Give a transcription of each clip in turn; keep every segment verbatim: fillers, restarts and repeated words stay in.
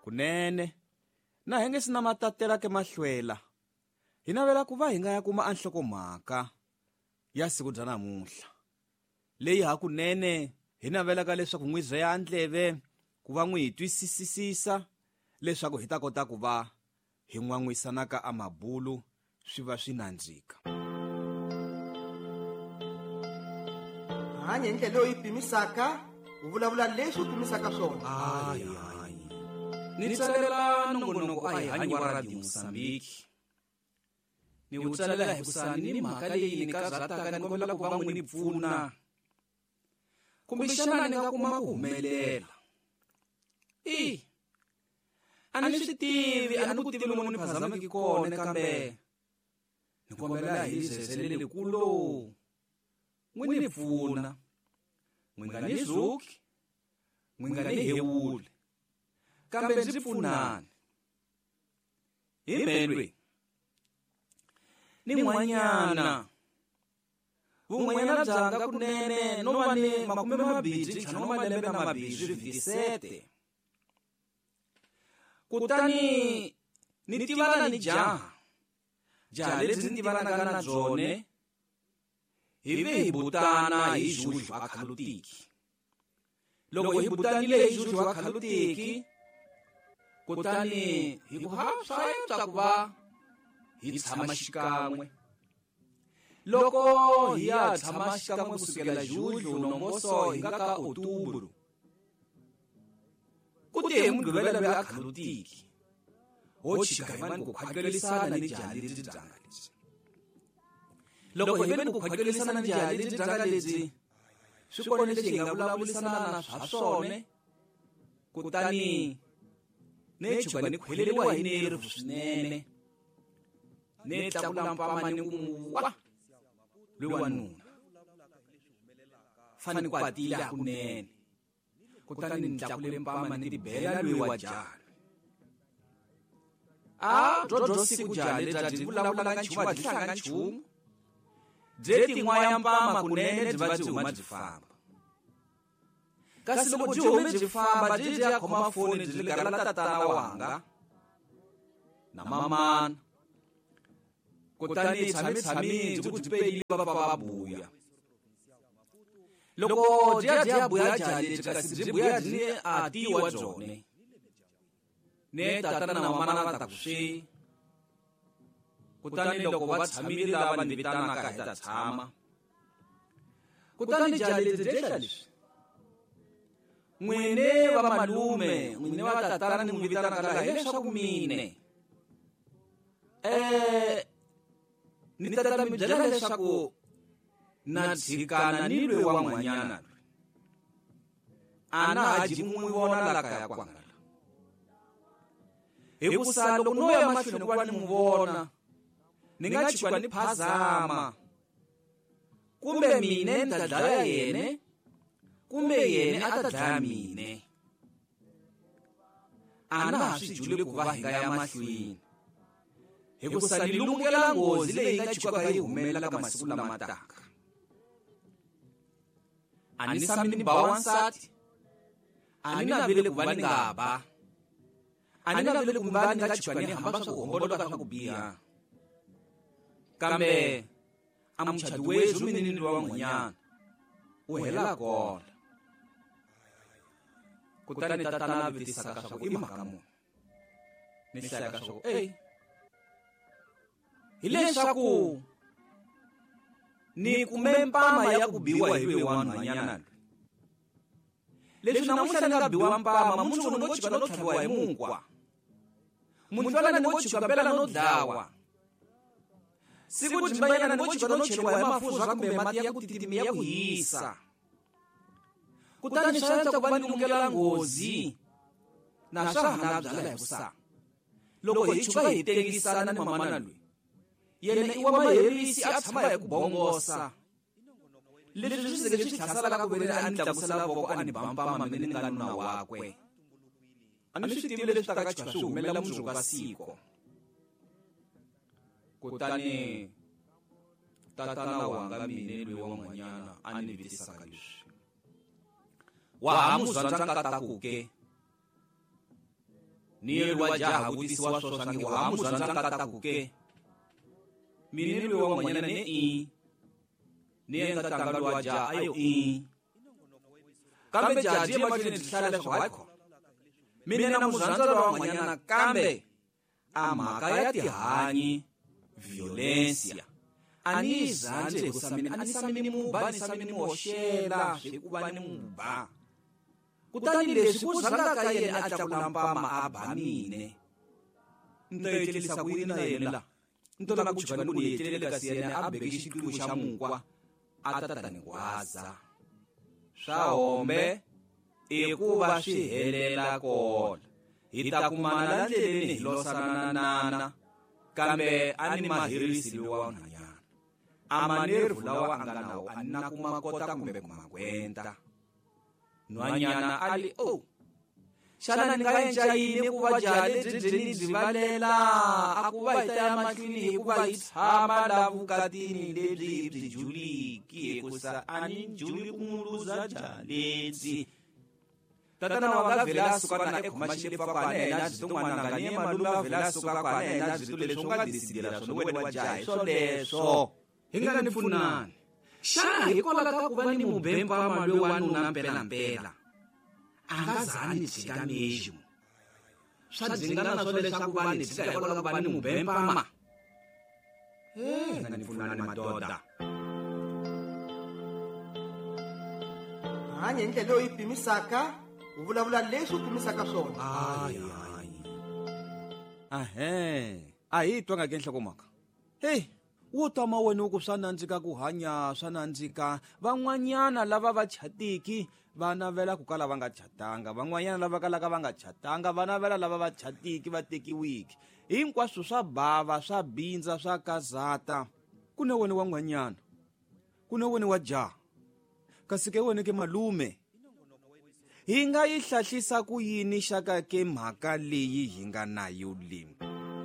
kunene na henge sina matatela ke mahlwela hi navela ku va hi nga ya kuma anhlokomhaka ya siku bya namuntlha leyi hakunene hi navelaka leswaku n'wi byeya ndleve ku va n'wi hi twisisisa leswaku hi ta kota ku va hi n'wan'wisanaka amabulu swi va swi nandzika. hanya ndlela leyi pimisaka u vulavula leswi u pimisaka swona. Hayi hayi ni tsalela nongonoko a hi hanyi wa Radio Mozambique ni u tsalela hi kusani ni mhaka leyi ni kazataka ni kombela ku va n'wi ni pfuna kumbexana ni nga kuma ku humelela. i a ni swi tivi a ni ku tivi lomu ni phazameki kona kambe ni kombela hi zezelele kulo n'wi ni pfuna n'wi nga ni zuki n'wi nga ni hewuli kambe ndzi pfunani hi mendwe ni n'wanyana vun'wanyana byanga kunene no va ni makume mabidzi ntlhanu malembe na mabidzi vhikisete kutani ni tivana ni jaha jaha lebyi ni tivanaka na byone hi ve hi butana hi Juju Akhalutiki. Loko hi butanile hi Juju Akhalutiki kutani hi ku hapsa ku va hi tshama xikan'we. Loko hi ya tshama xikan'we kusukela Juju nongoso hi nga ka Otubru kuti hi mugqivela loyi Akhalutiki ho chika hi vani ku khwakelisana ni jaha lebyi byanga lebyi. Loko hi ve ni ku khwakelisana ni jaha lebyi byanga lebyi swi kone leswi hi nga vulavulisana na swa swone kutani ne chuka ni khweleliwa hi nervu swinene ne tlakula mpama ni ku wa loyi wanuna fane ku atile hakunene kutani ni tlakule mpama ni tibela loyi wa jaha. a drodro siku jaha lebyi byi vulavulaka nchumu a byi hlanga nchumu byi tin'waya mpama kunene byi va byi huma byi famba kasi loko byi hume byi famba byi byi ya khoma foni byi ligarala tatana wanga na mamana kutani tshami tshami byi ku byi peyile va va va buya. Loko byi ya byi ya buya jaha lebyi kasi byi buya byi ni a tiwa byone ne tatana na mamana va ta ku swi kutani loko va tshamile lava ni vitanaka hi ta tshama kutani jaha lebyi byi leswi n'wine va malume n'wine va tatana ni n'wi vitanaka laha hileswaku mine eh ni tata mi byela leswaku na tshikana ni loyi wa n'wanyana loyi a na haji n'wi vona la kaya kwangala hi ku sa loko no ya mahlweni ku va ni n'wi vona ni nga chikwa ni phazama kumbe mine ni ta dlaya yene kumbe yene a ta dlaya mine a na ha swi jule ku va hi nga ya mahlweni hi ku sa ni lungela nghozi leyi nga chikwaka yi humelela ka masiku lama taka. A ni sami ni ba wansati a ni navele ku va ni nga ba a ni navele ku va ni nga chikwa ni hamba swa ku homboloka swa ku biha kambe a muchadi wezu mini ni wa n'wanyana u hela kona kutani tatana vitisaka swa ku i mhaka muni ni hlayaka swa ku eyi hileswaku ni kume mpama ya ku biwa hi loyi wa n'wanyana loyi leswi namuntlha ni nga biwa mpama mundzuku ni ngo chika no tlhaviwa hi munkwa mundlwana ni ngo chika mpela no dlawa siku jimbayana ni ngo chika no cheriwa hi mafurha kumbe mati ya ku titimi ya ku hisa kutani swa endla ku va ni lungela nghozi na swa ha na byala hi ku sa loko hi chuka hi tengisana ni mamana loyi yena i wa maherisi a tshama hi ku bongosa leswi swi zeke swi tlhasalaka ku ve ni a ni tlakusela voko a ni bampama mina ni nga nuna wakwe a ni swi tivi leswi taka chika swi humelela mundzuku ka siku kutani tatana wanga mine loyi wa n'wanyana a ni vitisaka leswi wa ha muzwa ndzanga taku ke niye lwa jaha kuti siwasosa ngiwahamu zanzangata kuke minini lwe wangwanyana ne i niye ngatanga lwa jaha ayo i kambe jaji machine tishala swako minena muzanza lwa wangwanyana kambe amaka ya tihanyi violencia anizanje kusamini anisamini muba anisamini moshela shekubani muba kutani lesi kuzanga kayene atakulampama abamine ntoyetelisa kuina yela ntona kuchukana kuyetelela kasiyene abekishi kitu cha mungwa atatani kwaza shaombe ikuba shihelela kola itakumana landleleni losananana kambe ani mahirisi liwa unanyana amanervu lawa anganawo anakumakota kumbe kumakwenta nwanyana ali o oh. Shana ningayenja yini kuba jale dzedzeni dzivalela akuba itaya mahlwini kuba itsama lavu katini lebyi byi juliki kusa ani juli kumuluza jaledzi tatana wanga vela suka na ekhomashile pa kwane na zitongwana nganye maluma vela suka kwane na zitule songa disidira sono wena wajayi so leso hinga nifunani shana hikola ka kuba ni mubempa malwe wanu na mpela mpela angazani tsika mesmo sadzingana sole sakubani tsikakola kubani mubempama eh nganifunani madoda hanye ndlela oyipimisaka uvulavula leswi upimisaka swona ay ay ahe ayitwa ngake nhlokomaka hey wo tama wena ku swanandzika ku hanya swanandzika van'wanyana lava va chatiki vana vela ku kala va nga chatanga van'wanyana lava kalaka va nga chatanga vana vela lava va chatiki va tekiwiki hinkwaswo swa bava swa bindza swa kazata ku ne wena wan'wanyana ku ne wena wa jaha kasi ke wena ke malume hi nga yi hlahlisa ku yini xaka ke mhaka leyi hi nga nayo leyi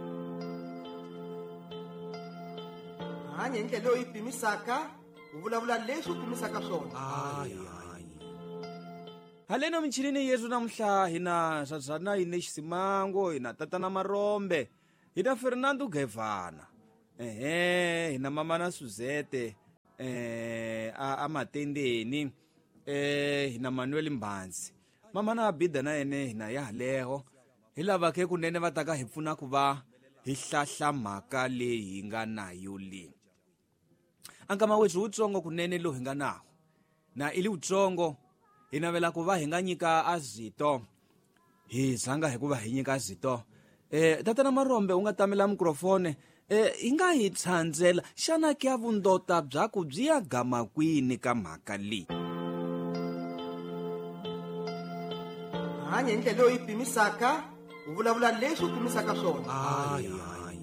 hanye ndlela oyipimisaka uvulavula leswi upimisaka swona ay ay haleno michinini yesu namhla hina sazana hine xisimango hina tatana marombe hina Fernando Gevana ehe hina mamana Suzette eh a matendeni eh hina Manuel Mbanzi mamana Abida na yene hina ya haleho hilava ke kunene vataka hi pfuna ku va hi hlahla mhaka leyi nga nayo leyi angama wethu utsongo kunene lo hinga nawo na ili utsongo hinavela ku va hi nga nyika azito hi zanga hi ku va hi nyika azito eh tatana marombe u nga tamela microphone eh hi nga hi tshandzela xana ke vundota bya ku byi ya gama kwini ka mhaka leyi hanye ndlela oyipimisaka uvulavula leswi upimisaka swona ay ay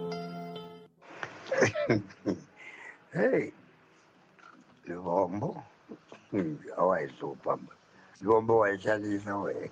hey Livombo awayisupa Livombo wayishalisa we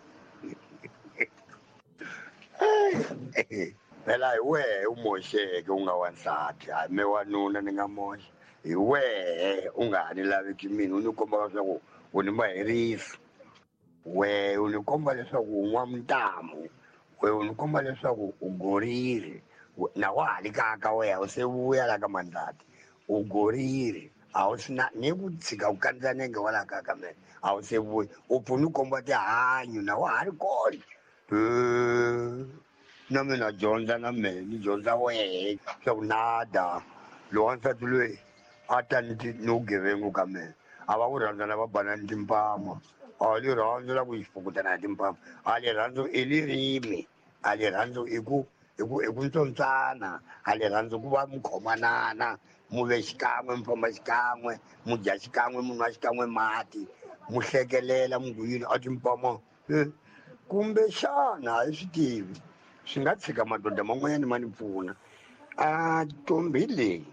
phela iwe umosheke ungawansati ame wanuna ningamosha iwe ungani lavi kimini unikomba leswaku unimahirisi we unikomba leswaku un'wa mntamu we unikomba leswaku ugorile na wali kaka we awusevuya la ka mandlati ugorile awusina ni ku tshika ku kandzana nenge wala kaka me awusevuya upfuna ukomba tihanyu na wa hari kona eh na mina dyondza na me ni dyondza wehe swa ku nada lo wansati loyi a ta ni no gevengu ka me a va ku rhandza na va bana ni timpama a li rhandzu la ku xipukutana hi timpama a li rhandzu i lirimi a li rhandzu i ku i ku i ku ntsontsana a li rhandzu ku va mukhomanana mu ve xikan'we mi famba xikan'we mu dya xikan'we mu nwa xikan'we mati mu hlekelela mu ku yini a timpama kumbe xana a hi swi tivi swi nga tshika madoda man'wanyana ma ni pfuna a tombi leyi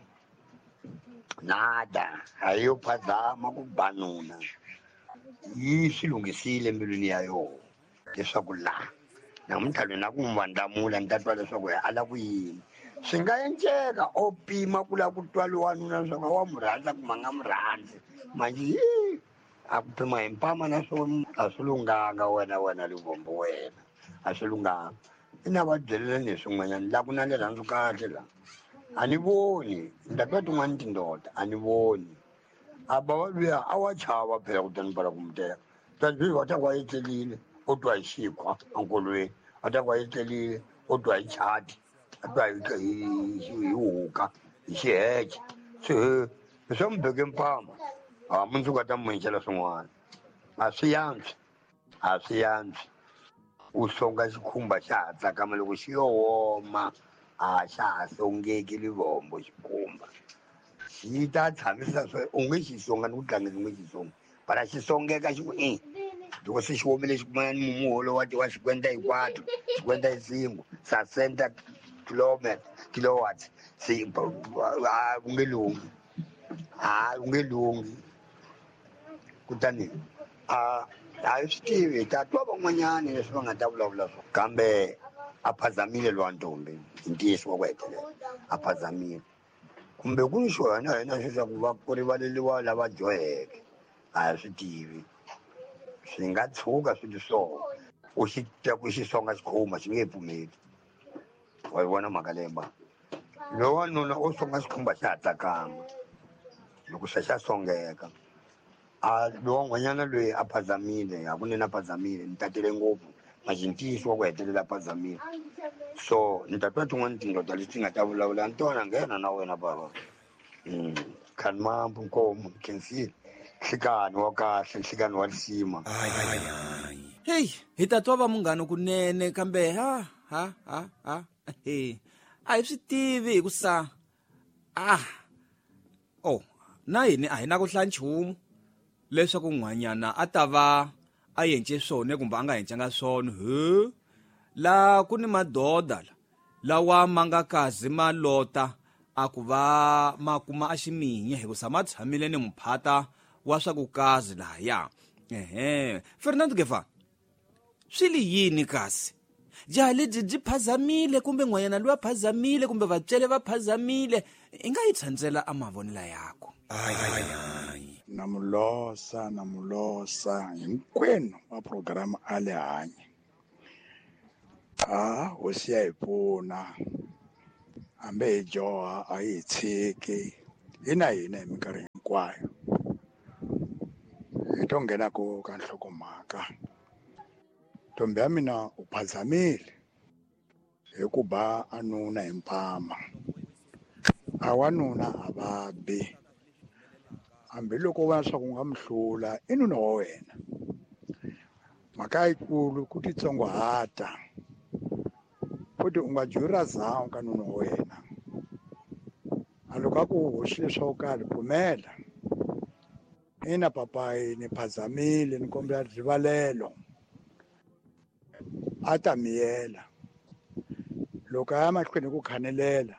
nada a yo phazama ku banuna yi swi lunghisile mbilwini ya yona leswaku la namuntlha loyi na ku n'wi vandlamula ni ta twa leswaku a lava ku yini swi nga endleka o pima ku lava ku twa lowanuna leswaku a wa mu rhandza ku ma nga mu rhandzi manje a ku pima hi mpama na swona a swi lunghanga wena wena Livombo wena a swi lunghanga ina va byelela leswin'wanyana la ku na le rhandzu kahle la a ni voni nda twa tin'wana tindota a ni voni a bava luya a wa chava phela kutani pala ku muteka tanzwi va ta ku va etlelile o twa hi xikhwa enkolweni a ta ku va etlelile o twa hi chati a twa hi huka hi xihece se hi swa mu beke mpama a mundzuku a ta mu hinchela swin'wana a swi yantswi a swi yantswi u songa xikhumba xa ha tsakama loko xi yo woma a xa ha songeki livombo xikhumba xi ta tshamisa swo u nge xi songa ni ku tlangisa u nge xi songa bara xi songeka xi ku i loko se xi womile xikumanyana mumuholo wa wa xikwenta hinkwato xikwenta hi singu sa center kilometer kilowatts se a ku nge lunghi a ku nge lunghi kutani a a hi swi tivi hi ta twa van'wanyana leswi va nga ta vulavula swona kambe a phazamile lowa ntombi hi ntiyiso wa ku hetelela a phazamile kumbe ku ni xona hina leswaku va ku rivaleliwa lava dyoheke a hi swi tivi swi nga tshuka swi ri swona u xi ku xi songa xikhumba xi nge pfumeli wa yi vona mhaka leyi ba lowu wanuna u songa xikhumba xa ha tsakama loko se xa songeka a lowa n'wanyana loyi a phazamile hakunene a phazamile ni tatile ngopfu ma xi ntiyiso wa ku hetelela a phazamile so ni ta twa tin'wana tindlota leti nga ta vulavula ni tona nghena na wena bava um khanimampu nkomo khensile nhlikani wa kahle nhlikani wa risima heyi hi ta twa va munghano kunene kambe ha ha ha ha he a hi swi tivi hi ku sa ah oh na hini a hi na ku hlaya nchumu leswaku n'hwanyana a ta va a yence swona kumbe a nga yencanga swona he la ku ni madoda lawa ma nga kazi ma lota a ku va ma kuma a ximinya hi ku sa ma tshamile ni muphata wa swa ku kazi lahaya ehe Fernando Gefa swi li yini kasi jaha lebyi byi phazamile kumbe n'wanyana luwa phazamile kumbe vatswele va phazamile i nga yi tshandzela a mavonela yakho namulosa namulosa hinkwenu wa programa a le hanye a hosi ya hi pfuna hambi hi joha a yi hi tshiki hina hina hi minkarhi hinkwayo hi to nghenako ka nhlokomhaka ntombi ya mina u phazamile hi ku ba a nuna hi mpama a wanuna a vabi hambiloko u vona swa ku u nga mi hlula i nuna wa wena mhaka yikulu ku titsongohata futhi u nga jwira zawu ka nuna wa wena a loko a ku hoxile swa ku karhi pfumela ina papayi ni phazamile ni kombela rivalelo a ta miyela loko a ya mahlweni ku khanelela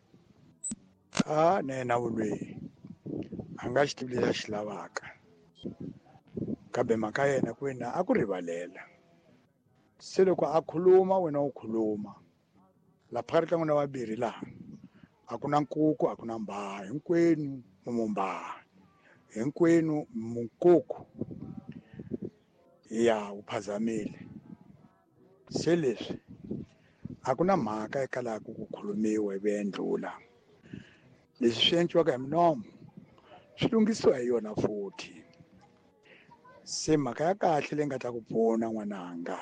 a na yena vulweyi a nga xi tivi lexi a xi lavaka kambe mhaka yena ku wena a ku rivalela se loko a khuluma wena u khuluma la phakathi ka n'wina vambirhi laha a ku na nkuku a ku na mbaha hinkwenu mumumbaha hinkwenu munkuku ya u phazamile se leswi a ku na mhaka eka laha ku ku khulumiwa ivi endlula leswi swi endliwaka hi minomo swi lunghisiwa hi yona futhi se mhaka ya kahle leyi nga ta ku pfuna n'wananga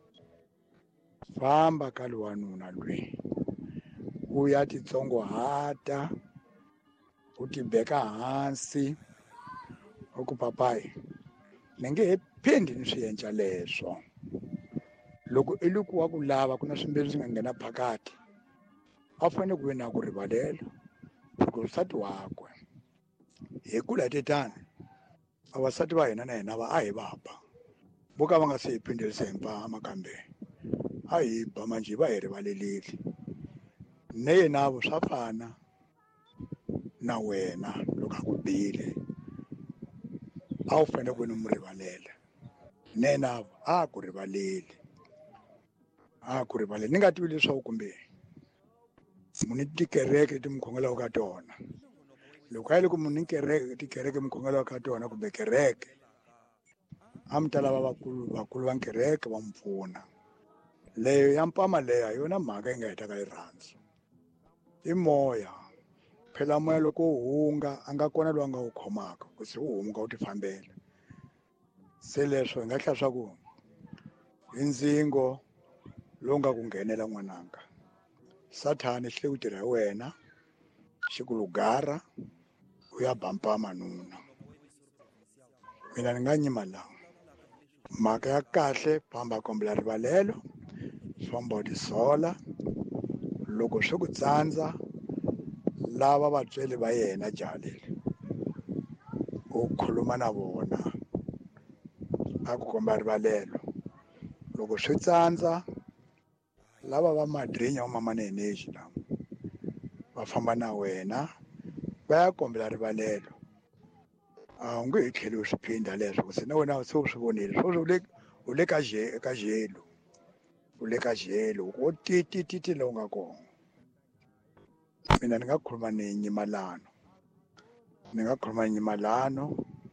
famba ka lowanuna lweyi u ya titsongohata u ti beka hansi u ku papayi ni nge he phendi ni swi endla leswo loko i loko wa ku lava ku na swimbirhi swi nga nghena phakati a fanele ku ve na ku rivalela ku nsati wakwe hi ku la tetani vavasati va hina na hina va a hi va ba vo ka va nga se hi phinderisa hi mpama kambe a hi ba manje hi va hi rivalelile ne yenavo swa fana na wena loko a ku bile a wu fanele ku ni mu rivalela ne yenavo a ku rivaleli a ku rivaleli ni nga tivi leswaku kumbe muni tikereke leti mi khongelaka ka tona loko a yi le ku muni kereke tikereke mi khongelaka ka tona kumbe kereke a mi ta lava vakulu vakulu va kereke va mi pfuna leyo ya mpama leya yona mhaka yi nga hetaka yi rhandzu i moya phela moya loko wu hunga a nga kona loyi a nga wu khomaka ku se wu hunga wu ti fambela se leswo hi nga hlaya swa ku hi ndzingo lowu nga ku nghenela n'wananga sathani xi le ku tirha hi wena xikulugara u ya bampama nuna mina ni nga nyima laha mhaka ya kahle famba kombela rivalelo famba u tisola loko swi ku tsandza lava vatsweli va yena jaha leri u khuluma na vona a ku komba rivalelo loko swi tsandza lava va madrinya wa mama Neneji lava va famba na wena va ya kombela rivalelo a wu nge he tlheli u swi phinda leswo ku se na wena se u swi vonile swo u le u le ka ka jelo u le ka jelo wo titi titi lowu nga kona mina ni nga khuluma ni nyimalano ni nga khuluma ni nyimalano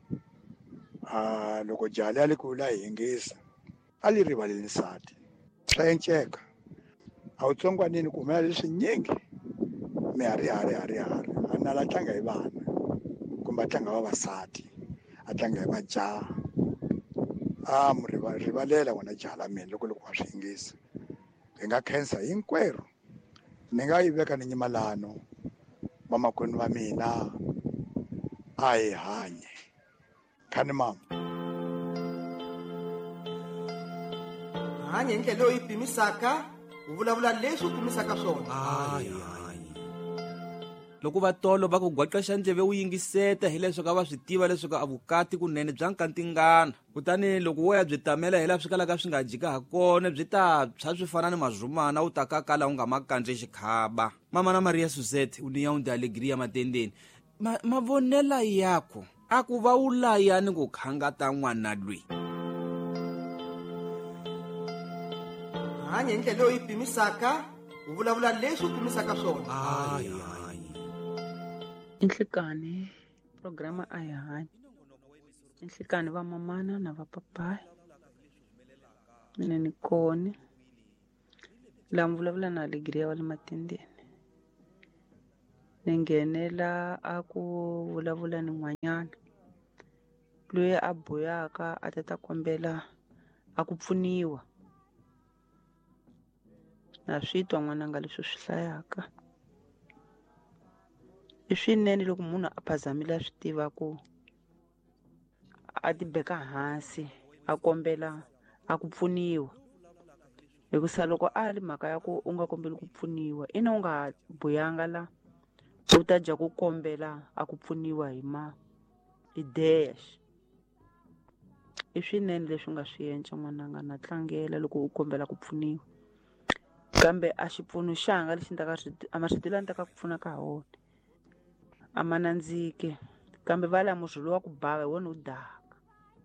a loko jaha liya li ku la hingisa a li rivaleli nsati swa enceka a wu tsongwanini ku humelela leswi nyingi mi hari hari hari hari a nala tlanga hi vana kumbe a tlanga vavasati a tlanga hi vajaha a mu rivalela wena jaha la mina loko loko wa swi yingisa hi nga khensa hinkwerhu ni nga yi veka ni nyimalano vamakwenu va mina a hi hanye khani mama hanya hi ndlela leyi u yi pimisaka u vulavula leswi u pimisaka swona hayi hayi loko va tolo va ku gwaxexa ndleve wu yingiseta hileswaku a va swi tiva leswaku a vukati kunene bya nkantingana kutani loko wo ya byi tamela hi laha swi kalaka swi nga jika ha kona byi ta tshwa swi fana ni mazumana wu ta kakala wu nga makandze xikhaba mama na Maria Suzette u niya undi alegria matendeni ma mavonela yakho a ku va wu layani ku khangata n'wana lwi hanya hi ndlela leyi u yi pimisaka u vulavula leswi u pimisaka swona hayi hayi inhlikani programa a hi hanya inhlikani va mamana na va papai mina ni kone laha mi vulavula na alegria wa le matendeni ni nghenela a ku vulavula ni n'wanyana loyi a boyaka a ta ta kombela a ku pfuniwa na swi twa n'wananga leswi swi hlayaka i swinene loko munhu a phazamile a swi tiva ku a ti beka hansi a kombela a ku pfuniwa hikusa loko a ri mhaka ya ku u nga kombeli ku pfuniwa ina u nga boyanga la u ta dya ku kombela a ku pfuniwa hi ma ideya i swinene leswi nga swi endla n'wananga na tlangela loko u kombela ku pfuniwa kambe a xipfuno xanga lexi ni ta ka a ma swi tiva ni ta ka ku pfuna ka wona a ma nandzike kambe va la muzulu wa ku bava hi wona u daka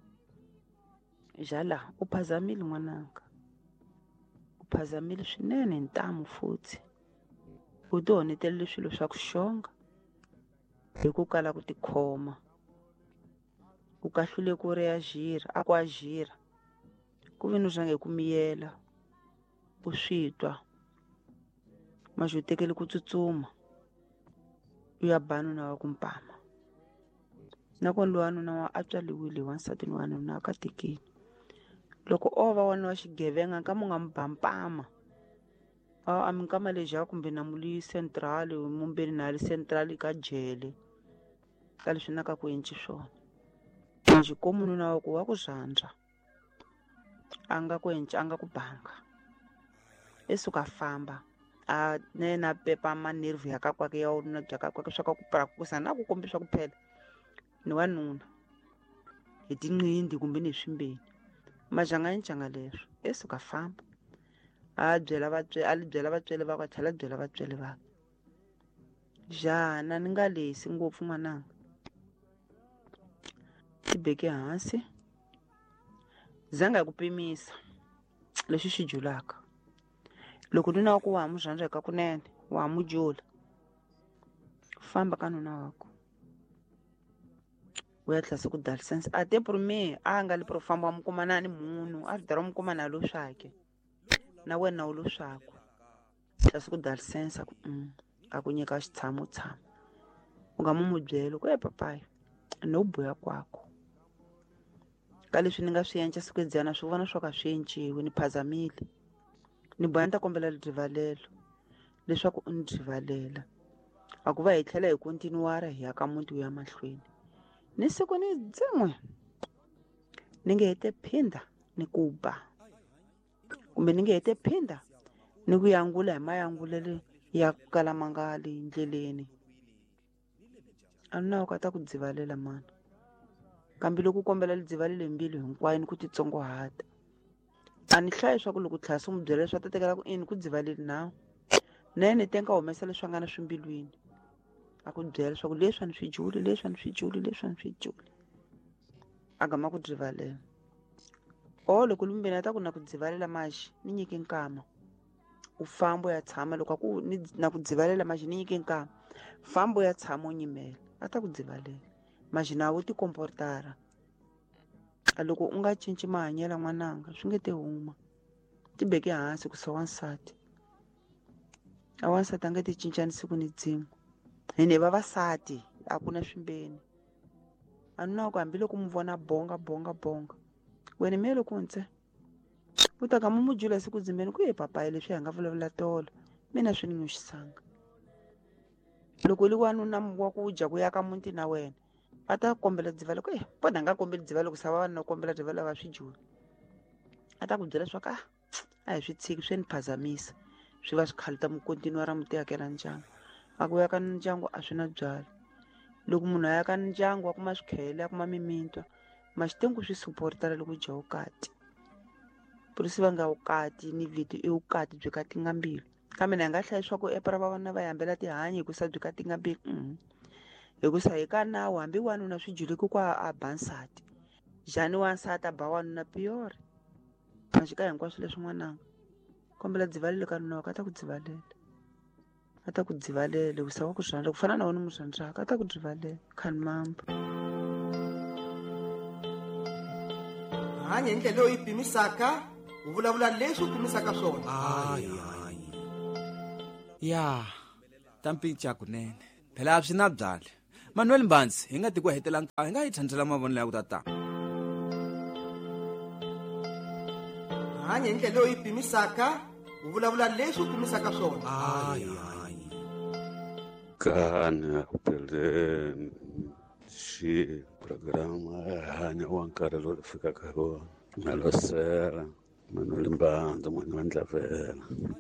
jala u phazamile n'wananga u phazamile swinene hi ntamu futhi u ti honetele swilo swa ku xonga hi ku kala ku tikhoma u kahlule ku ri ya jira a ku a jira ku ve ni zwange ku miyela u swi twa maje u tekele ku tsutsuma u ya banuna wa ku mpama nakona loyi wanuna wa a tswaliwile wansati ni wanuna a ka tekeni loko o va wanuna wa xigevenga nkama u nga mi ba mpama a a minkama leja kumbe na muli central mumbeni na le central ka jele ka leswi na ka ku endli swona manje ko mununa wa ku wa ku zandza a nga ku endla a nga ku banga esuka famba a ne na pepa manervu ya ka kwake ya wona bya ka kwake swa ka ku prakusa na ku kombisa ku phela ni wanuna hi tinqindi kumbe ni swimbeni majanga ncanga leswo esuka famba a byela vatsweli a byela vatsweli va ku tlhela byela vatsweli va jana ni nga lesi ngopfu n'wananga tibeke hansi zanga ku pimisa leswi swi julaka loko nuna wako wa mu zandza ka kunene wa mu jula famba ka nuna wako u ya tlhasa ku dalisense ate por me a nga le pro famba mu kuma nani munhu a ri daro mu kuma na lo swake na wena u leswaku kasi ku dá licença ku mm, a ku nyika xitshamo tshama u nga mu mu byeli ku e papayi no boya kwako ka leswi ni nga swi endla siku edzana swi vona swo ka swi enciwi ni phazamile ni boya ni ta kombela rivalelo leswaku u ni rivalela a ku va hi tlhela hi kontinuara hi ya ka muti wu ya mahlweni ni siku ni dzin'we ni nge hete phinda ni ku ba kumbe ni nge hete phinda ni ku yangula hi mayangulele ya kala ma nga le ndleleni a na u ka ta ku dzivalela mani kambe loko u kombela lidzivalele mbilu hinkwayo ni ku titsongohata a ni hlayi swa ku loko tlhasi u mu byela leswi a ta tekela ku ini ku dzivaleli nawu na yena te nga humesa leswi a nga na swimbilwini a ku byela leswaku leswi a ni swi juli leswi a ni swi juli leswi a ni swi juli a gama ku dzivalela o loko lumbeni a ta ku na ku dzivalela maxi ni nyike nkama u famba u ya tshama loko a ku ni na ku dzivalela maxi ni nyike nkama famba u ya tshama u nyimela a ta ku dzivalela maxi na u ti komportara a loko u nga cinci mahanyela n'wananga swi nge te huma ti beke hansi ku sa wansati a wansati a nge ti cincani siku ni dzin'we hi ne vavasati a ku na swimbeni a ni na ku hambiloko mu vona bonga bonga bonga wena mi ye loko ntse u ta ka mu mu jula siku dzimbeni ku ye papayi leswi hi nga vulavula tolo mina swi ni nyuxisanga loko li wanuna wa ku dya ku ya ka muti na wena a ta kombela dzivalo ku e bona a nga kombeli dzivalo ku sa va na kombela dzivalo va swi juli a ta ku byela leswaku a a hi swi tshiki swi ni phazamisa swi va swi khalita mu kontinuara mu ti hakela ndyangu a ku ya ka ndyangu a swi na byala loko munhu a ya ka ndyangu a kuma swikhele a kuma mimintwa ma xi tengu swi supportara loko dya wukati polisi va nga wukati ni vito i wukati byi ka tinga mbilu kambe na hi nga hlayi swa ku epa ra vavanuna va yambela tihanyi hikusa byi ka tinga mbilu mm. hikusa hi ka nawu hambi wanuna swi jule ku kwa a ba nsati jani wansati a ba wanuna piyori a xi ka hinkwaswo leswi n'wananga kombela dzivalele ka nuna ka ta ku dzivalela a ta ku dzivalele wisa wa ku swi ku fana na wena mu swi rhandzaka a ta ku dzivalela khani mamba hanya hi ndlela leyi u yi pimisaka u vulavula leswi u pimisaka swona hayi hayi ya tampinca kunene phela a swi na byale Manuel Mbanzi hi nga ti ku hetela nka hi nga yi thandela mavonelo ya ku tata hanya hi ndlela leyi u yi pimisaka u vulavula leswi u pimisaka swona hayi hayi kana upeleni xi programa hanya wa nkarhi lowu fikaka wona nalosela Manuel Mbanzi mwenye wa Ndlavela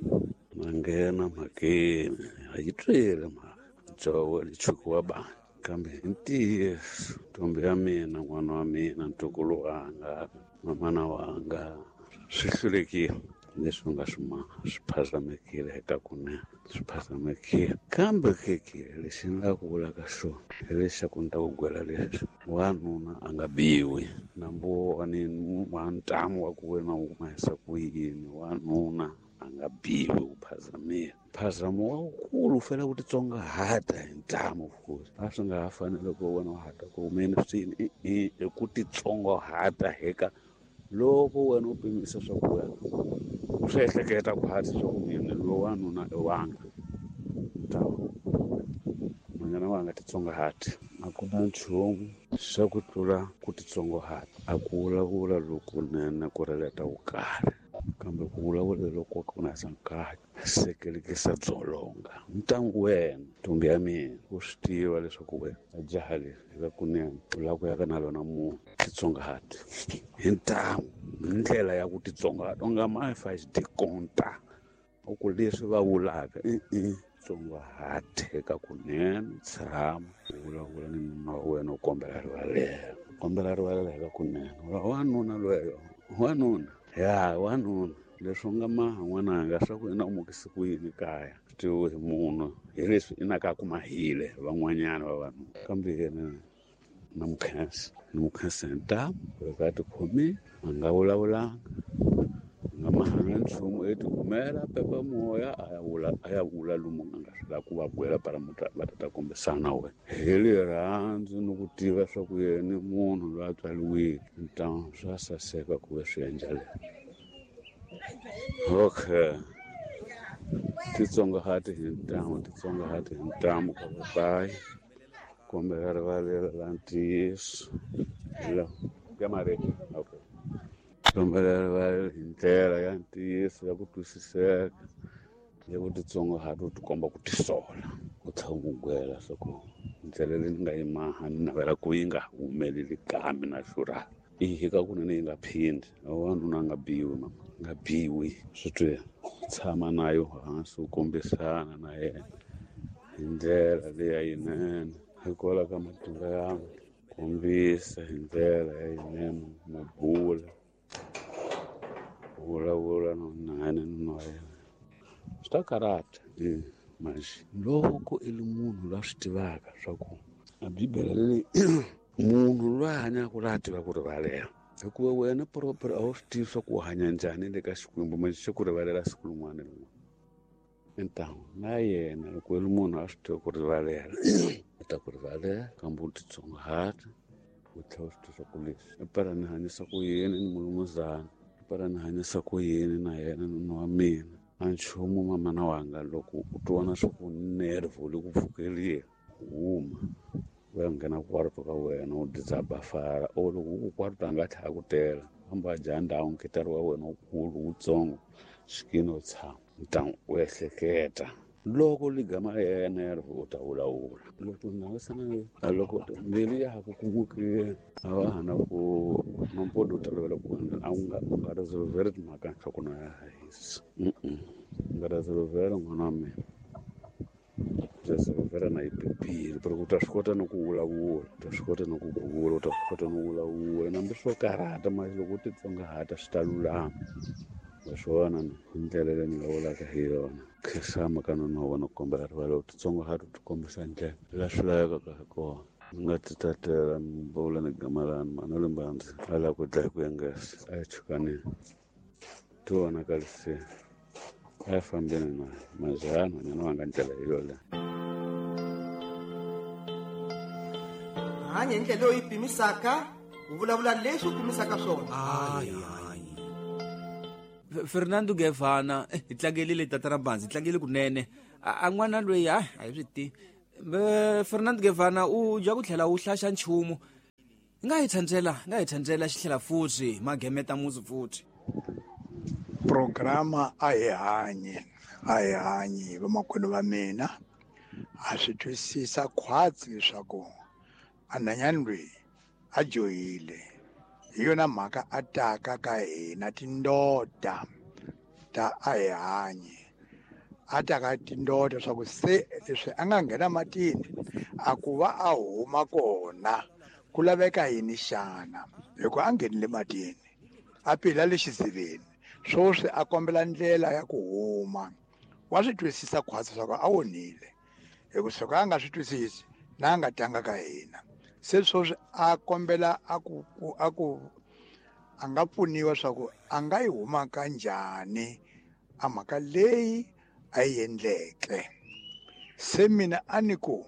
mangena makeni a yi twile mhaka jowo lichukiwa bani kambe hi ntiyiso ntombi ya mina n'wana wa mina ntukulu wanga mamana wanga swi hlulekile leswi u nga swi ma swi phazamekile eka kunene swi phazamekile kambe kekile lexi ni la ku vulaka xona hi lexi ku ni ta ku gwela leswi wanuna a nga biwi nambu wa ni wa ntamu wa ku wena u mahisa ku yini wanuna a nga biwi u phazamile phazamo wa wukulu u fanele ku titsongahata hi ntamu futhi a swi nga ha fanele ku wena u hata ku humeni swini i ku titsongahata heka loko wena u pimisa swa ku wena u swi ehleketa ku hati swa ku mina lowu wanuna i wanga ntamu manyana wanga titsongahati a ku na nchumu swa ku tlula ku titsongahata a ku vulavula lokunene ku releta vukarhi kambe ku vulavula loko ku na sankayo sekelekisa dzolonga ntangu wena ntombi ya mina u swi tiva leswaku wena a jaha leri eka kunene u lava ku ya ka na lona munhu titsongahati hi ntamu hi ndlela ya ku titsongahata u nga ma fa xi tikonta u ku leswi va vulaka i tsongahati eka kunene tshama u vulavula ni munhu wa wena u kombela rivalelo kombela rivalelo eka kunene wanuna loyo wanuna ya wanuna leswi u nga maha n'wananga swa ku i na umukisi ku yini kaya tiwe hi munhu hi leswi i naka ku mahile van'wanyana vavanuna kambe yena na mukhensa ni mukhensa hi ntamu loko a tikhomile a nga vulavulanga nga mahanga nchumu i tikumela pepa moya a ya vula a ya vula lomu nga nga swi lava ku va byela para va ta ta kombisana wena hi rirhandzu ni ku tiva swa ku yena munhu loyi a tswaliwile ntamu swa saseka ku va swi endla leswi Okay. Titsongahati hi ntamu, titsongahati hi ntamu ka papai. Kombela rivalelo la ntiyiso. Hello. Kamareti. Okay. Kombela rivalelo hi ndlela ya ntiyiso ya ku twisiseka. Ya ku titsongahati u tikomba ku tisola. Ku tshangugwela swa ku ndlela leyi ni nga yi maha ni navela ku yi nga humeleli kambe na xurha. I hika kunene yi nga phindi. Wanuna a nga biwi mama. Nga biwi. Swi twi tshama nayo hansi u kombisana na yena. Hi ndlela leya yinene. Hikwalaho ka matimba yangu. Kombisa hi ndlela ya yinene mu bula. Vulavula na nuna wa yena. Swi ta karata. Manje loko i ri munhu la swi tivaka swa ku a bibele leyi munhu loyi a hanyaka la tiva ku rivalela hikuva wena proper a wu swi tivi swa ku u hanya njhani le ka Xikwembu manje xi ku rivalela siku rin'wana rin'wana entan'we na yena loko i ri munhu a swi tiva ku rivalela u ta ku rivalela kambe u titsongahata u tlhela u swi tiva swa ku leswi i para ni hanyisa ku yini ni mulumuzana i para ni hanyisa ku yini na yena nuna wa mina a nchumu mamana wanga loko u twana swa ku nerve le ku pfukerile huma va nghena kwarto ka wena u dizabafara o loko u kwarto a nga tlhela ku tela famba dya ndhawu nkitari wa wena wukulu wutsongo xikini u tshama ntan'we u ehleketa loko ligama yena ya ri u ta vulavula loko nawisana loko mbilu ya ha ku kumukile a va hana ku nompodo u tolovela ku a nga u nga resolveri timhaka swa ku na ya hisa u nga resolvera n'wana wa mina resolvera na yi bibile pero u ta swi kota no ku vulavula u ta swi kota no ku gugula u ta swi kota no vulavula nambe swo karhata manje loko u titsongahata swi ta lulama wa swona hi ndlela leyi ni nga vulaka hi yona khensama ka nuna wa wena ku kombela rivalelo u titsongahata u ti kombisa ndlela la swi lavekaka hi kona ni nga ti tatela ni vula ni gamalani mani le mbandzi a lava ku dlaya ku yengesa a yi chukanini ti vonakalisini a yi fambeni naye mazana hanyana va nga ndlela hi yoleyo hanya hi ndlela leyi pimisaka u vulavula leswi u pimisaka swona hayi Fernando Gevana hi tlangelile tatana Banzi hi tlangele kunene a n'wana loyi hayi a hi swi tivi Fernando Gevana u dya ku tlhela u hlaxa nchumu hi nga hi tsandzela nga hi tsandzela xihlela futhi magemeta muzi futhi programa a hi hanye a hi hanye vamakwenu va mina a swi twisisa khwatsi leswaku a nhanyani loyi a joyile hi yona mhaka a taka ka hina tindoda ta a hi hanye a taka tindoda swa ku se leswi a nga nghena matini a ku va a huma kona ku laveka yini xana hikuva a nghenile matini a pila le xiziveni swoswi a kombela ndlela ya ku huma wa swi twisisa khwatsi swa ku a onhile hikuva swo ka a nga swi twisisi na a nga tanga ka hina se swoswi a kombela a ku a ku a nga pfuniwa swa ku a nga yi huma ka njhani a mhaka leyi a yi endleke se mina a ni ku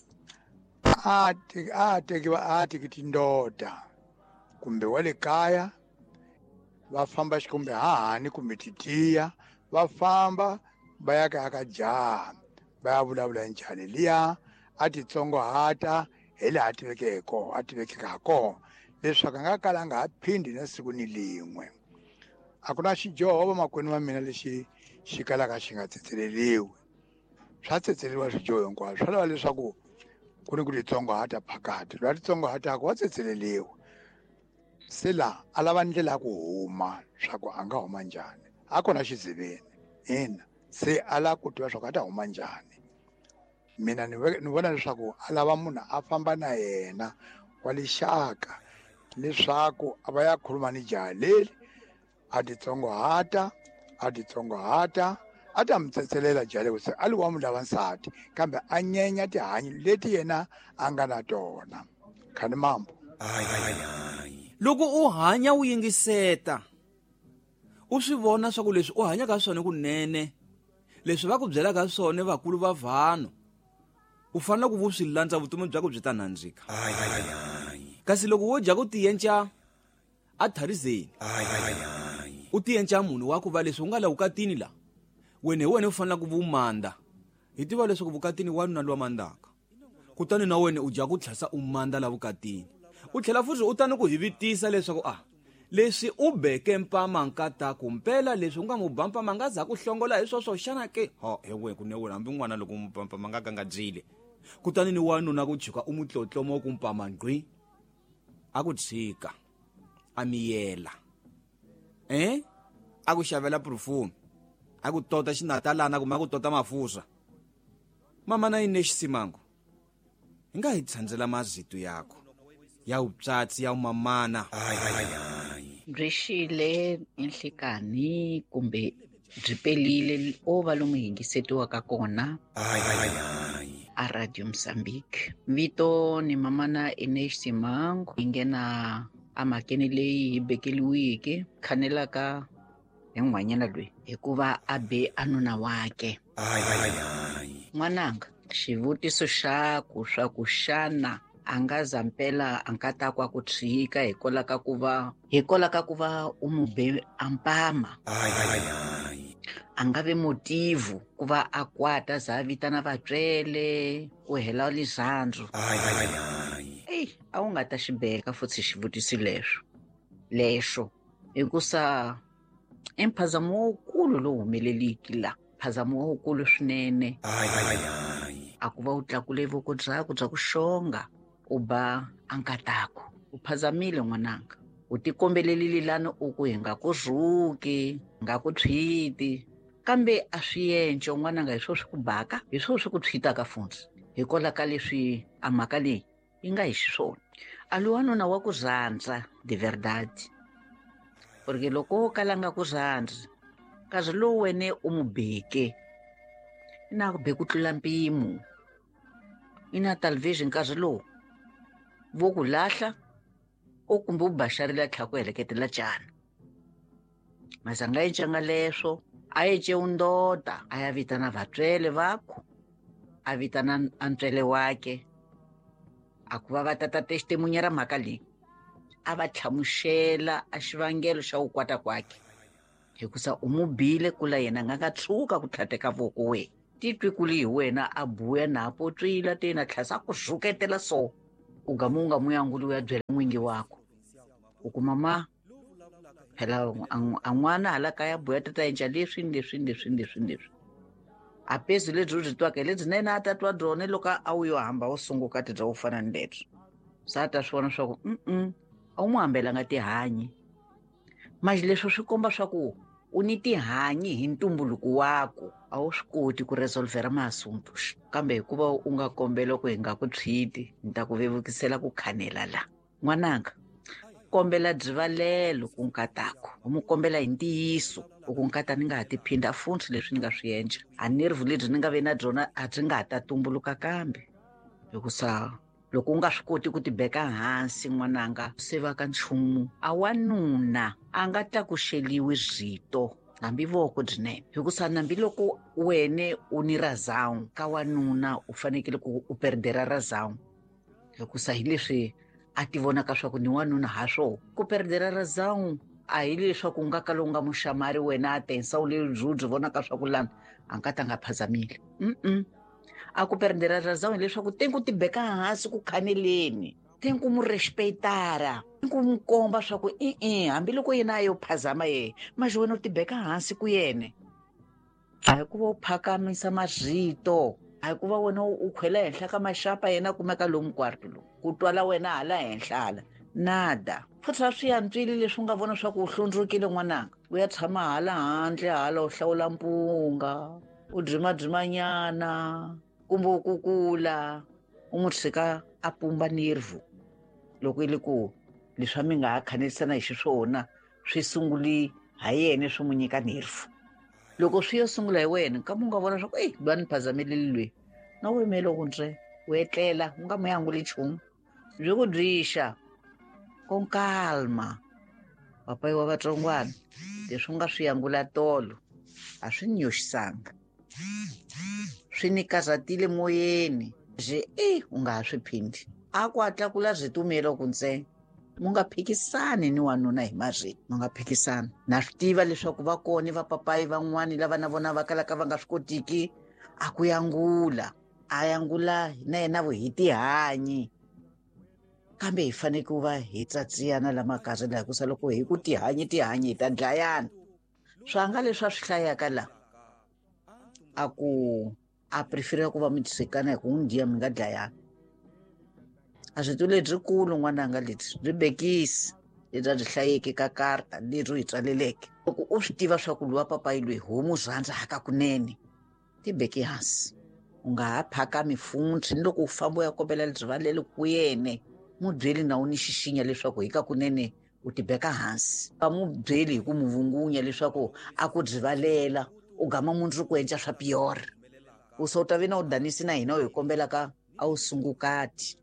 a a tekiwa a teki tindoda kumbe wa le kaya va famba xikombe hahani kumbe titiya va famba va ya ka ka jaha va ya vulavula njhani liya a titsongahata hi laha a tiveke kona a tivekeka ha kona leswaku a nga kala a nga ha phindi na siku ni lin'we a ku na xijoho vamakwenu va mina lexi xi kalaka xi nga tsetseleliwi swa tsetseleriwa swijoho hinkwaswo swa lava leswaku ku ni ku titsongahata phakati loyi a titsongahataku wa tsetseleliwa se laha a lava ndlela ya ku huma swa ku a nga huma njhani a kona xiziveni ina se a lava ku tiva swa ku a ta huma njhani mina ni ni vona leswaku a lava munhu a famba na yena wa lexaka leswaku a va ya khuluma ni jaha leli a titsongahata a titsongahata a ta mi tsetselela jaha leyi se a li wa mu lava nsati kambe a nyenya tihanyi leti yena a nga na tona khani mambo loko u hanya u yingiseta u swi vona swa ku leswi u hanyaka swona kunene leswi va ku byelaka swona vakulu va vanhu u fanele ku vu swi landza vutomi byako byi ta nandzika kasi loko wo dya ku tiyenca a tharizeni u tiyenca munhu wa ku va leswi u nga la vukatini la wena hi wena u fanele ku vumanda hi tiva leswaku vukatini wanuna lwa mandaka kutani na wena u dya ku tlhasa u manda la vukatini u tlhela futhi u tani ku hivitisa leswaku ah leswi u beke mpama nkata kumpela leswi u nga mu bampa manga za ku hlongola hi swoswo xana ke ha hewe ku ne wena hambi n'wana loko mu bampa manga ka nga dyile kutani ni wanuna ku chuka u mutlotlomo ku mpama ngqwi a ku tshika a miyela eh a ku xavela perfume a ku tota xinatalana kumbe a ku tota mafusa mama na yini xisimango hi nga hi tshandzela mazito yakho ya utsatsi ya umamana byi xile enhlekani kumbe byi pelile o va lomu yingisetiwaka kona a Radio Mozambique. Vito ni mamana Ines Simango hi nghena a makeni leyi hi bekeliwike khanelaka hi n'wanyana loyi hikuva a be anuna wake. N'wananga xivutiso xaku swa ku xana a nga zampela a nga ta kwa ku tshika hikola ka ku va hikola ka ku va u mu be ampama a nga ve motivu ku va a kwata za vitana vatswele ku hela lizandzu eyi a wu nga ta xi beka futhi xivutiso leswo leswo hikusa i mphazamo wukulu lowu humeleliki la mphazamo wukulu swinene a ku va u tlakule voko byakwe bya ku xonga u ba ankatako u phazamile n'wananga u tikombelelile lani u ku hi nga ku zhuki nga ku tshwiti kambe a swi yence n'wananga hi swo swi ku baka hi swo swi ku tshwitaka fundi hikola ka leswi a mhaka leyi yi nga hi xiswona a loyi wanuna wa ku zandza de verdade porque loko o kala nga ku zandza kazi lowu wene u mu beke i na ku be ku tlula mpimo i na television kazi lowu vo ku lahla o kumbe u baxarile tlha ku heleketela cana masi a nga yencanga leswo a yece undota a ya vitana vatswele vakho a vitana antswele wake a ku va va tata testimunya ra mhaka leyi a va tlhamuxela a xivangelo xa ku kwata kwake hikusa u mu bile kula yena nga nga tshuka ku tlhateka voko wena titwi kuli hi wena a buya na potswila tena tlhasa ku zhuketela so u ga mu nga mu yanguli u ya byela n'wingi wako u kuma ma phela a n'wana hala kaya buya tata yenca leswi leswi leswi leswi leswi a pezu lebyi u byi twaka hi lebyinene a ta twa byona loko a wu yo hamba u sunguka ti bya ku fana ni lebyi sa a ta swi vona swa ku mm a wu mu hambelanga tihanyi manje leswi swi komba swa ku u ni tihanyi hi ntumbuluko wako a wu swi koti ku resolvera masungu kambe hikuva u nga kombela ku hi nga ku tshwiti ni ta ku vevukisela ku khanela la n'wananga kombela byivalelo ku nkatako u mu kombela hi ntiyiso u ku nkata ni nga ha tiphinda futhi leswi ni nga swi yenca a nervu lebyi ni nga ve na byona a byi nga ha ta tumbuluka kambe hikusa loko u nga swi koti ku tibeka hansi n'wananga se va ka nchumu a wanuna a nga tlakuxeliwi byito hambi voko byinene hikusa hambiloko wene u ni razangu ka wanuna u fanekele ku u perdera razangu hikusa hi leswi a ti vonaka swa ku ni wanuna ha swona ku perdera razangu a hi leswaku u nga ka lowu nga muxamari wena a tensa u lebyi u byi vonaka swa ku lana a nga ta nga phazamile mm a ku perdera razangu hileswaku tenku ti beka hansi ku khaneleni tenku mu respectara tenku mu komba swa ku i hambiloko yena a yo phazama yehe maxe wena u ti beka hansi ku yene a hi ku va u phakamisa mazito a hi ku va wena u khwela henhla ka maxapa yena kumeka lomu kwarto lowu ku twala wena hala henhla hala nada futhi a swi yantswile leswi u nga vona swa ku u hlundzukile n'wananga u ya tshama hala handle hala u hlawula mpunga u dyimadyimanyana kumbe u kukula u n'wi tshika a pumba nervu loko yi le ku leswi a mi nga ha khanelisana hi xiswona swi sunguli ha yena swi n'wi nyika nervu loko swi yo sungula hi wena kambe u nga vona swa ku eyi loyi a ni phazameleli loyi na u yimele ku ntswe u etlela u nga mu yanguli nchumu byi ku byixa con calma papayi wa vatsongwana leswi u nga swi yangula tolo a swi nyoxisanga swi ni kazatile moyeni byi e u nga ha swi phindi a ku a tlakula byi tumela ku ntsena mu nga phikisani ni wanuna hi marito, mu nga phikisani. Na swi tiva leswaku va kona vapapayi van'wani lava na vona va kalaka va nga swi kotiki a ku yangula a yangula na yena vo hi tihanyi, kambe hi fanele ku va hi tsatsiyana la makarhela hikusa loko hi ku tihanyi tihanyi hi ta dlayana. Swanga leswi a swi hlayaka la a ku a prefera ku va mi tshikana hi ku n'wi diya mi nga dlayana. A byi lebyikulu n'wananga lebyi byi bekisi lebyi a byi hlayeki ka karta leri u hi tswaleleke. Loko u swi tiva swa ku luwa papayi loyi homu zandza hakakunene, ti beki hansi. U nga ha phakami funtshi ni loko u famba u ya kombela rivalelo ku yene, mu byeli na u ni xixinya leswaku hikakunene u ti beka hansi. Va mu byeli hi ku mu vungunya leswaku a ku rivalela u gama mundzuku endla swa piyora. U so u ta ve na u danisi na hina u hi kombelaka a wu sungukati.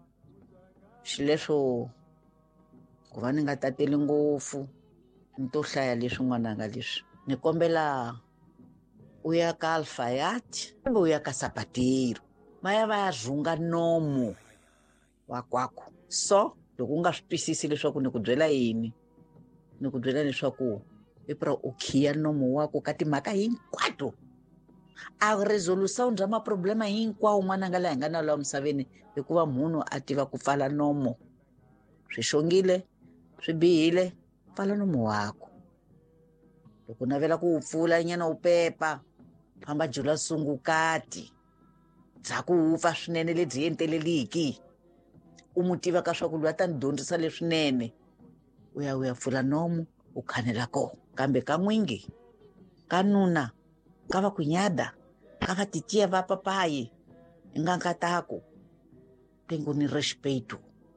Xileswo ku va ni nga tateli ngopfu ni to hlaya leswi n'wananga leswi. Ni kombela u ya ka Alfayat kumbe u ya ka Sapatero va ya va ya rhunga nomu wa kwakho. So loko u nga swi twisisi leswaku ni ku byela yini, ni ku byela leswaku i pra u khiya nomu wako ka timhaka hinkwato. A resolution bya maproblema hinkwawo n'wananga laha hi nga na laha misaveni hikuva munhu a tiva ku pfala nomo. Swi xongile swi bihile, pfala nomu wako. Loko u navela ku wu pfula nyana wu pepa, famba jula sungukati bya ku wu pfa swinene lebyi enteleliki. U mu tiva ka swa ku lwa ta ni dyondzisa leswinene, u ya u ya pfula nomu u khanela koho. Kambe ka n'wingi, ka nuna, ka va kunyada, ka va titiya va papayi i nga nkatako tengo ni respeto.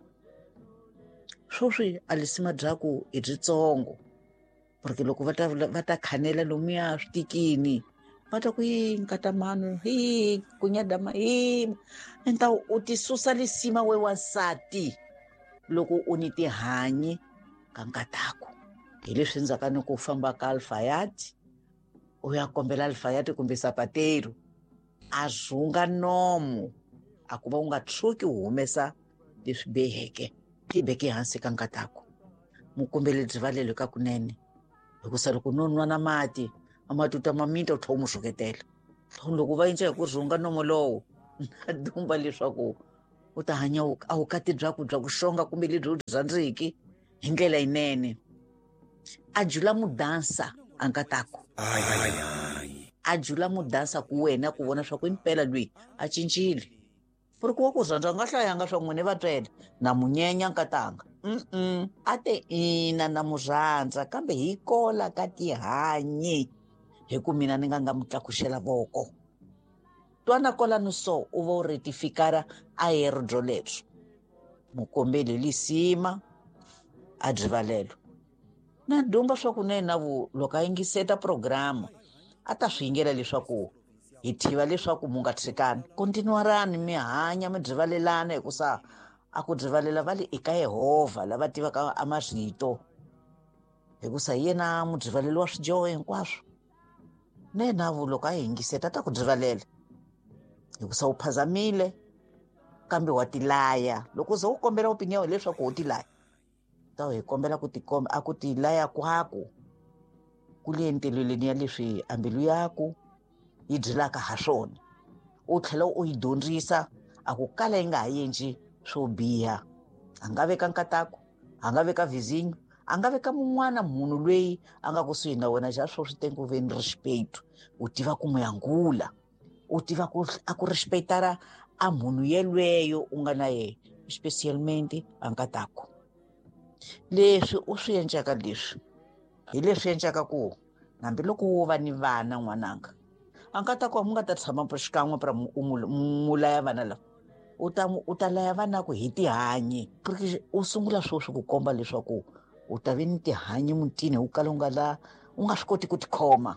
Swoswi a lisima byaku i byitsongo, porque loko va ta va ta khanela lomuya switikini va ta ku yi nkatamano hi kunyadama hi enta u ti susa lisima we wansati loko u ni tihanyi ka nkatako. Hi leswi ndzhaka ni ku famba ka Alfayat u ya kombela Alfayat kumbe Sapatero a rhunga nomu a ku va u nga tshuki u humesa leswi biheke, ti beke hansi ka nkatako. Mu kombele rivalelo ka kunene hikusa loko no nwa na mati a mati u ta ma mita u tlhela u mu rhuketela. Loko va endla hi ku rhunga nomu lowo na dumba leswaku u ta hanya a wu kati byaku bya ku xonga kumbe lebyi u byi rhandziki hi ndlela yinene. A jula mu dansa a nkatako, a jula mu dansa ku wena ku vona swa ku impela loyi a cincile. Ku ri ku wa ku rhandza nga hlayanga swa n'wine va twela na munyenya nkatanga mm a te ina na mu rhandza kambe hi kola ka tihanyi hi ku mina ni nga nga mu tlakuxela voko. Twana kolano so u va u retifikara a yero byo lebyo. Mukombeli lisima a rivalelo na dumba swa ku ne na vu loko a yingiseta programa a ta swi yingela leswaku hi tiva leswaku mu nga tshikani. Kontinuarani mi hanya mi rivalelana hikusa a ku rivalela va le eka Yehovha lava tivaka a marito hikusa hi yena mudrivaleli wa swidyoho hinkwaswo. Na yena vu loko a hi yingiseta a ta ku rivalela hikusa u phazamile kambe wa tilaya. Loko ze u kombela opinion leswaku u tilaya ta hi kombela ku tikomba a ku tilaya kwako ku le enteleleni ya leswi ambilu yako yi byelaka ha swona. U tlhela u yi dyondzisa a ku kala yi nga ha endli swo biha. A nga veka nkatako, a nga veka vizinyo, a nga veka mun'wana munhu loyi a nga kusuhi na wena ja swo swi tengo veni respeto. U tiva ku n'wi yangula, u tiva ku a ku respectara a munhu yelweyo u nga na yena especialmente a nkatako. Leswi u swi endlaka leswi hi leswi endlaka ku hambiloko wo va ni vana n'wananga a nkatako mu nga ta tshama xikan'we pra mu laya vana lava u ta u ta laya vana ku hi tihanyi. U sungula swo swi ku komba leswaku u ta ve ni tihanyi mutini u kala u nga la u nga swi koti ku tikhoma.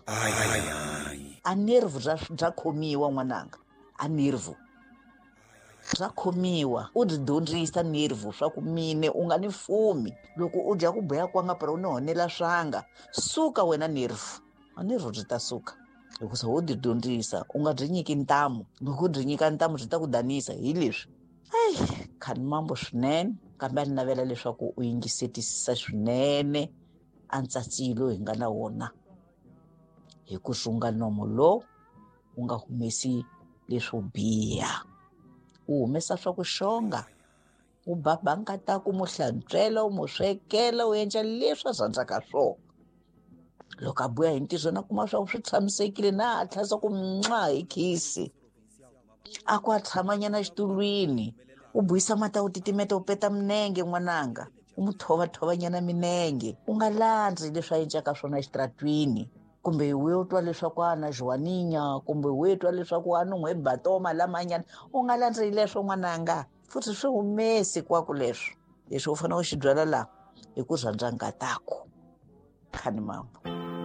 A nerve bya khomiwa n'wananga, a nerve bya khomiwa. U byi dyondzisa nerve swa ku mine u nga ni fumi loko u dya ku boya kwanga pra u ni honela swanga suka wena nerve. A nerve byi ta suka hikusa wo byi dyondzisa u nga byi nyiki ntamu. Loko u byi nyika ntamu byi ta ku danisa hi leswi. Ai khani mambo swinene kambe a ni navela leswaku u yingisetisisa swinene a ntsatsi lowu hi nga na wona, hi ku sunga nomo lowu u nga humesi leswo biha, u humesa swa ku xonga, u babangata ku mu hlantswela, u mu swekela, u endla leswi a rhandzaka swona. Loko a buya hi ntirhweni a kuma swa ku swi tshamisekile na a tlhasa ku mwa hi khisi, a ku a tshamanyana xitulwini, u buyisa mata u titimeta u peta minenge n'wananga, u mu thovathovanyana minenge, u nga landzi leswi a endlaka swona exitratwini, kumbe we u twa leswaku a na jwaninya, kumbe we twa leswaku a ni n'we batoma lamanyana, u nga landzi leswo n'wananga. Futhi swi humesi kwaku leswo leswi u fanele u xi byala laha hi ku rhandza ngatako. Khani mambo.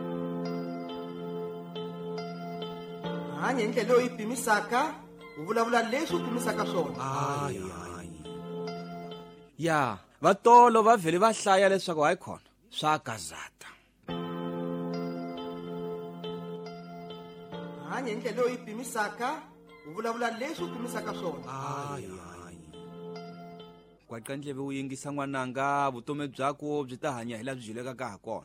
hanya hi ndlela leyi u yi pimisaka, u vulavula leswi u pimisaka swona. Hayi hayi ya vatolo va vhele va hlaya leswaku hayi khona swa kazata. hanya hi ndlela leyi u yi pimisaka, u vulavula leswi u pimisaka swona. Hayi hayi kwaqa ndleve u yingisa n'wananga, vutomi byako byi ta hanya hi laha byi jelekaka ha kona.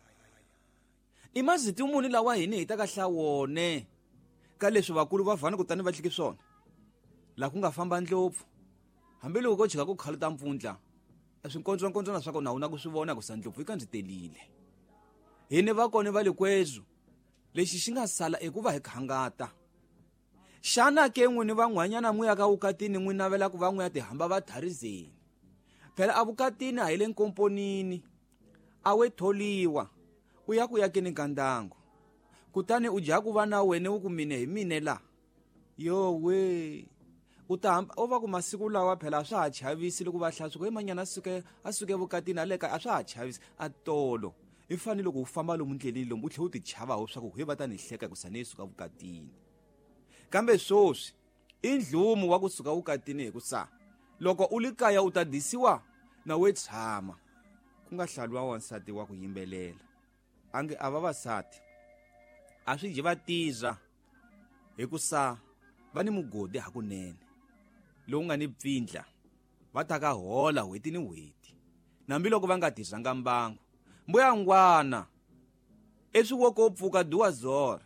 I maziti muni lawa hini hi ta ka hlawone ka leswi vakulu va vhana kutani va hliki swona, laha ku nga famba ndlopfu hambiloko ko chika ku khale ta mpfundla, a swinkontsonkontsona swa kona a wu na ku swi vona ku sa ndlopfu yi kandzitelile. Hini va kona va le kwezu lexi xi nga sala i ku va hi khangata. Xana ke n'wini van'wanyana n'wi ya ka vukatini n'wi navela ku va n'wi ya tihamba va tharizeni, phela a vukatini a hi le nkomponini, a we tholiwa u ya ku yakeni ka ndyangu, kutani u dya ku va na wena u ku mine hi mine la. Yo we u ta hamba u va ku masiku lawa phela a swa ha chavisi loko va hlaya swi ku hi manyana a suke a suke vukatini a le ka a swa ha chavisi a tolo. I fanele loko u famba lomu ndleleni lomu u tlhela u ti chavaho swa ku hi va ta ni hleka ku sa ni suka vukatini. Kambe swoswi i ndlumu wa ku suka vukatini hi ku sa loko u li kaya u ta disiwa na we tshama, ku nga hlaluwa wansati wa ku yimbelela. Ange a vavasati a swi ji va tiza hi ku sa va ni mugodi hakunene lowu nga ni pfindla, va ta ka hola hweti ni hweti nambiloko va nga tizanga mbangu. Mbuyangwana eswiwoko u pfuka duwa zora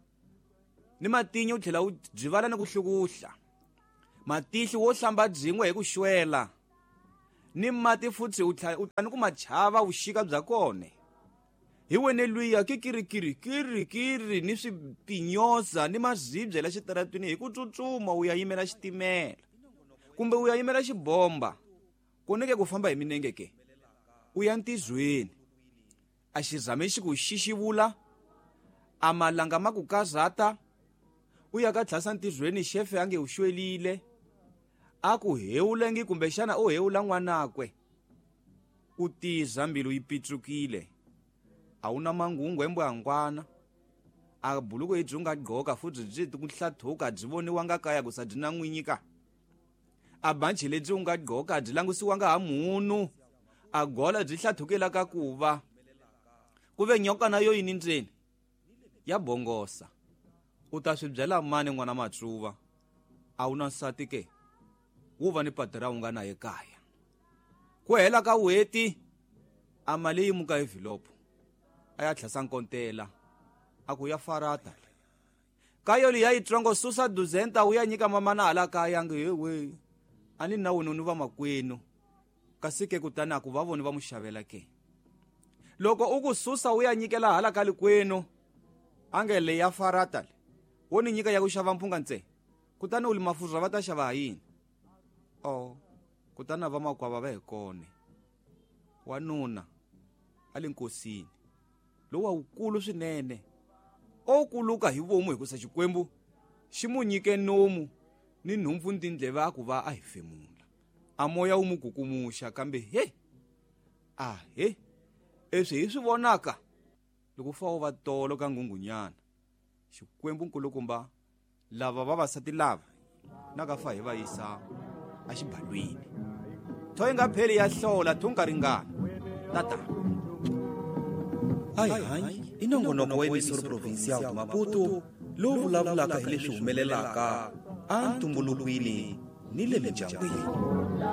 ni matinyo u tlhela u byivala ni ku hlukuhla, matihli wo hlamba byin'we hi ku xwela, ni mati futhi u tani ku machava vuxika bya kone. Hi wene luya kikirikiri kirikiri ni swipinyoza ni mazibye la xitaratwini hi ku tsutsuma u ya yimela xitimela, kumbe u ya yimela xibomba koneke ku famba hi minenge ke u ya ntizweni. A xizame xi ku xixivula, a malanga ma ku kazata, u ya ka tlhasa ntizweni xefe a nge u xwelile, a ku hewulengi kumbe xana u hewula n'wanakwe. U tiza mbilu yi pitsukile, a wu na mangungu embuyangwana, a buluko hi byi nga gqoka futhi byi ti ku hlathuka byi voniwanga kaya ku sa byi na n'winyi ka. A banchi lebyi u nga gqoka byi langusiwanga ha munhu, a gola byi hlathukela ka ku va ku ve nyoka na yo yini ndzeni ya bongosa. U ta swi byela mani n'wana matsuva, a wu na nsati ke wu va ni patera u nga na ye kaya. Ku hela ka weti a mali yi muka envelope a ya tlhasa nkontela a ku ya farata ka yoli ya yitsongo susa duzenta u ya nyika mamana hala kaya nge hewe a ni na wena ni va makwenu, kasi ke kutani a ku va vona va mu xavela ke. Loko u ku susa u ya nyikela hala ka likwenu a nge le ya farata wo ni nyika ya ku xava mpunga ntsena, kutani u li mafurha va ta xava ha yini. Oh kutani va makwava va hi kone wanuna a le nkosini lowa wukulu swinene o kuluka hi vomu hi ku sa Xikwembu xi mu nyike nomu ni nhumpfu tindleve a ku va a hi femula, a moya wu mu kukumuxa. Kambe he a he eswi hi swi vonaka loko fa u va tolo ka ngungunyana, Xikwembu nkulukumba lava vavasati lava na ka fa hi va yisa a xibalwini. Thoyi nga pheli ya hlola thunga ringana tata. Hayi hayi i nongonoko wa emisoro provincial de Maputo lowu vulavulaka hi leswi humelelaka a ntumbulukweni ni le mindyangwini.